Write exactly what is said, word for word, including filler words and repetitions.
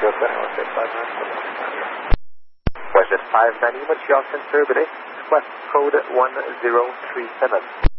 West five ninety, Montreal Center, Quebec, West code one zero three seven.